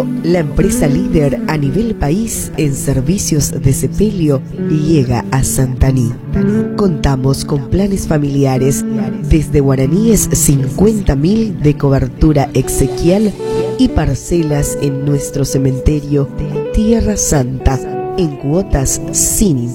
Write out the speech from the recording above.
Sepelio, la empresa líder a nivel país en servicios de sepelio, llega a Santaní. Contamos con planes familiares desde guaraníes 50.000 de cobertura exequial y parcelas en nuestro cementerio Tierra Santa en cuotas sin